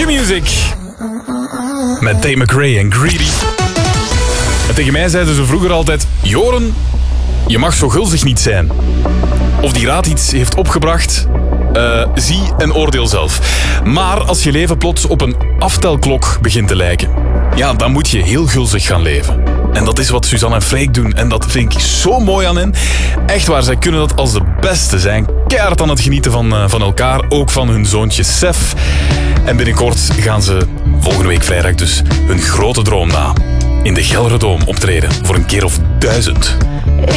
Music. Met Tate McRae en Greedy. En tegen mij zeiden ze vroeger altijd... Joren, je mag zo gulzig niet zijn. Of die raad iets heeft opgebracht... zie en oordeel zelf. Maar als je leven plots op een aftelklok begint te lijken... ja, dan moet je heel gulzig gaan leven. En dat is wat Suzanne en Freek doen. En dat vind ik zo mooi aan hen. Echt waar, zij kunnen dat als de beste zijn. Keihard aan het genieten van elkaar. Ook van hun zoontje Sef. En binnenkort gaan ze, volgende week vrijdag dus, hun grote droom na. In de Gelredome optreden. Voor een keer of 1000.